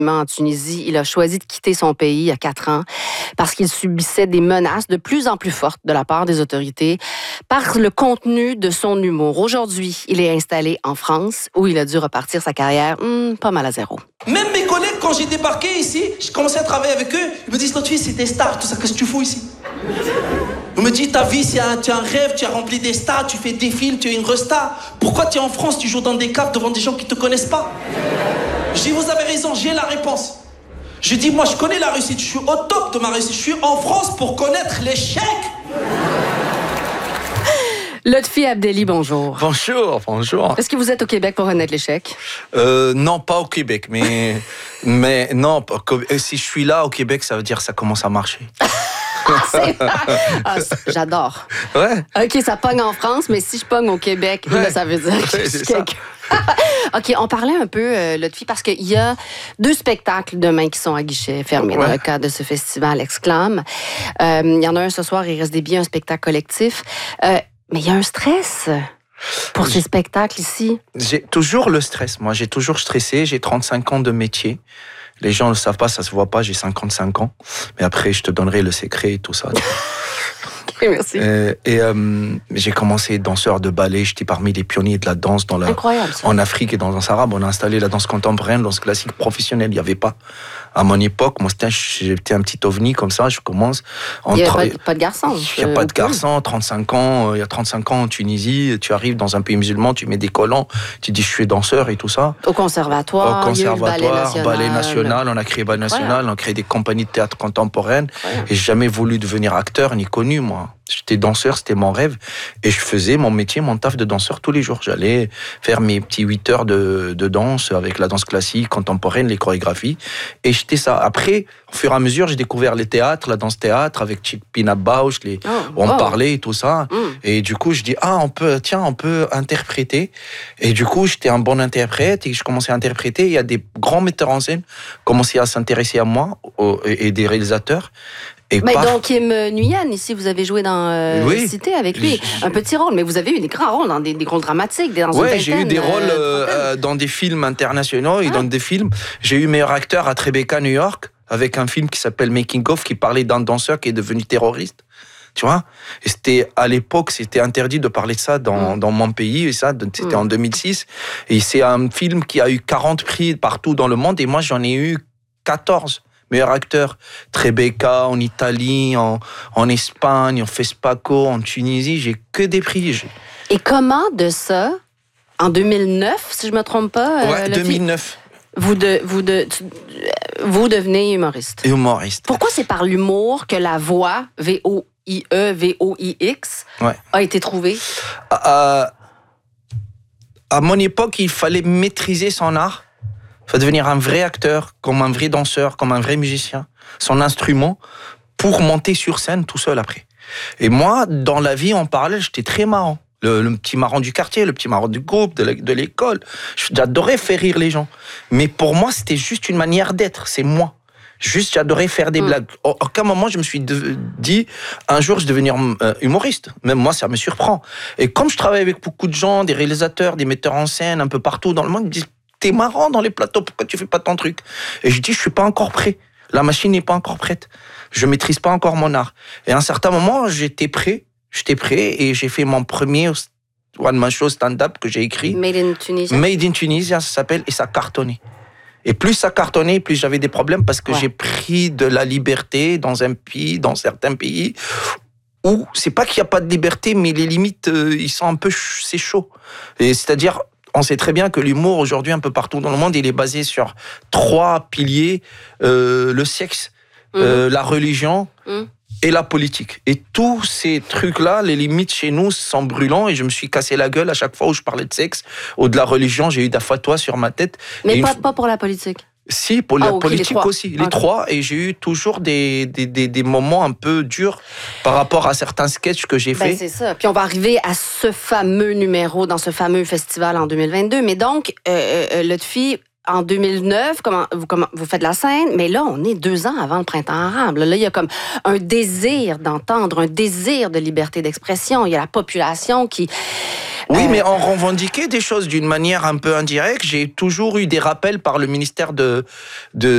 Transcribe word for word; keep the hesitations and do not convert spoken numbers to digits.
en Tunisie. Il a choisi de quitter son pays il y a quatre ans parce qu'il subissait des menaces de plus en plus fortes de la part des autorités par le contenu de son humour. Aujourd'hui, il est installé en France où il a dû repartir sa carrière hmm, pas mal à zéro. Même mes collègues, quand j'ai débarqué ici, j'ai commencé à travailler avec eux, ils me disent, notre fille, c'est des stars, tout ça, qu'est-ce que tu fous ici? On me dit, ta vie, c'est un, tu as un rêve, tu as rempli des stars, tu fais des films, tu es une resta. Pourquoi tu es en France, tu joues dans des caves devant des gens qui ne te connaissent pas? Je dis, vous avez raison, j'ai la réponse. Je dis, moi, je connais la réussite, je suis au top de ma réussite. Je suis en France pour connaître l'échec. Lotfi Abdelli, bonjour. Bonjour, bonjour. Est-ce que vous êtes au Québec pour connaître l'échec? Euh, non, pas au Québec, mais, mais non, si je suis là au Québec, ça veut dire que ça commence à marcher. Ah, j'adore. Ouais. OK, ça pogne en France, mais si je pogne au Québec, ouais. Là, ça veut dire que ouais, je suis quelqu'un. OK, on parlait un peu, euh, Lotfi, parce qu'il y a deux spectacles demain qui sont à guichet fermé ouais. dans le cadre de ce festival Exclame. Euh, il y en a un ce soir, il reste des billets, un spectacle collectif. Euh, mais il y a un stress pour ces spectacles ici. J'ai toujours le stress. Moi, j'ai toujours stressé. J'ai trente-cinq ans de métier. Les gens ne le savent pas, ça se voit pas, j'ai cinquante-cinq ans. Mais après, je te donnerai le secret et tout ça. Okay, merci. Et, et euh, j'ai commencé danseur de ballet. J'étais parmi les pionniers de la danse dans la, Incroyable, ça. en Afrique et dans le Sahara. On a installé la danse contemporaine, la danse classique professionnelle. Il n'y avait pas. À mon époque, moi, c'était, j'étais un petit ovni comme ça. Je commence. Il n'y a pas, pas de garçon. Il n'y a pas de garçon. trente-cinq ans. Il y a trente-cinq ans en Tunisie. Tu arrives dans un pays musulman, tu mets des collants. Tu dis, je suis danseur et tout ça. Au conservatoire. Au conservatoire, ballet national. ballet national. On a créé ballet national. On a créé des compagnies de théâtre contemporaine. Incroyable. Et j'ai jamais voulu devenir acteur ni connu, moi. J'étais danseur, c'était mon rêve. Et je faisais mon métier, mon taf de danseur tous les jours. J'allais faire mes petits huit heures de, de danse avec la danse classique, contemporaine, les chorégraphies. Et j'étais ça. Après, au fur et à mesure, j'ai découvert les théâtres, la danse-théâtre avec Chick Pina Bausch, les... oh, on wow. parlait et tout ça. Mm. Et du coup, je dis, ah, on peut, tiens, on peut interpréter. Et du coup, j'étais un bon interprète et je commençais à interpréter. Il y a des grands metteurs en scène qui commençaient à s'intéresser à moi et des réalisateurs. Et mais par... donc, Kim Nguyen, ici, vous avez joué dans euh, oui. Cité avec lui. Je... Un petit rôle, mais vous avez eu des grands rôles dans des, des rôles dramatiques, dans ouais, une j'ai eu des rôles euh, euh, dans des films internationaux et ah. dans des films. J'ai eu meilleur acteur à Tribeca, New York, avec un film qui s'appelle Making of, qui parlait d'un danseur qui est devenu terroriste. Tu vois? Et c'était, à l'époque, c'était interdit de parler de ça dans, mmh. dans mon pays, et ça, c'était mmh. en deux mille six. Et c'est un film qui a eu quarante prix partout dans le monde, et moi, j'en ai eu quatorze. Meilleur acteur, Tribeca, en Italie, en, en Espagne, en Fespaco, en Tunisie, j'ai que des prix. J'ai... Et comment de ça, en deux mille neuf, si je ne me trompe pas? Ouais, euh, deux mille neuf. Vous, de, vous, de, vous devenez humoriste. Humoriste. Pourquoi c'est par l'humour que la voix, V O I E, V O I X, ouais. a été trouvée? À, à mon époque, il fallait maîtriser son art. Il faut devenir un vrai acteur, comme un vrai danseur, comme un vrai musicien, son instrument, pour monter sur scène tout seul après. Et moi, dans la vie, en parallèle, j'étais très marrant. Le, le petit marrant du quartier, le petit marrant du groupe, de, la, de l'école. J'adorais faire rire les gens. Mais pour moi, c'était juste une manière d'être, c'est moi. Juste, j'adorais faire des mmh. blagues. À aucun moment, je me suis de, dit, un jour, je vais devenir euh, humoriste. Même moi, ça me surprend. Et comme je travaille avec beaucoup de gens, des réalisateurs, des metteurs en scène, un peu partout dans le monde, ils me disent, t'es marrant dans les plateaux, pourquoi tu fais pas ton truc? Et je dis, je suis pas encore prêt. La machine n'est pas encore prête. Je maîtrise pas encore mon art. Et à un certain moment, j'étais prêt. J'étais prêt et j'ai fait mon premier one-man show stand-up que j'ai écrit. Made in Tunisia. Made in Tunisia, ça s'appelle, et ça cartonnait. Et plus ça cartonnait, plus j'avais des problèmes parce que ouais. j'ai pris de la liberté dans un pays, dans certains pays, où c'est pas qu'il y a pas de liberté, mais les limites, euh, ils sont un peu, c'est chaud. Et c'est-à-dire, on sait très bien que l'humour, aujourd'hui, un peu partout dans le monde, il est basé sur trois piliers, euh, le sexe, mmh. euh, la religion mmh. et la politique. Et tous ces trucs-là, les limites chez nous sont brûlants, et je me suis cassé la gueule à chaque fois où je parlais de sexe ou de la religion. J'ai eu des fatwas sur ma tête. Mais pas, une... pas pour la politique. Si, pour ah, la okay, politique les aussi, les okay. trois, et j'ai eu toujours des, des, des, des moments un peu durs par rapport à certains sketchs que j'ai ben, faits. C'est ça. Puis on va arriver à ce fameux numéro dans ce fameux festival en deux mille vingt-deux. Mais donc, euh, euh, Lotfi, en deux mille neuf, comment, vous, comment, vous faites la scène, mais là, on est deux ans avant le printemps arabe. Là, il y a comme un désir d'entendre, un désir de liberté d'expression. Il y a la population qui... Oui, mais on revendiquait des choses d'une manière un peu indirecte. J'ai toujours eu des rappels par le ministère de, de